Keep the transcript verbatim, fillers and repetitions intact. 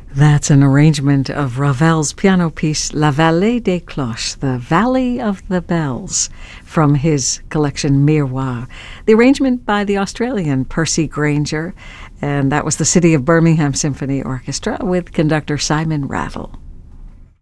That's an arrangement of Ravel's piano piece La Vallée des Cloches, the Valley of the Bells, from his collection Miroir. The arrangement by the Australian Percy Grainger, and that was the City of Birmingham Symphony Orchestra with conductor Simon Rattle.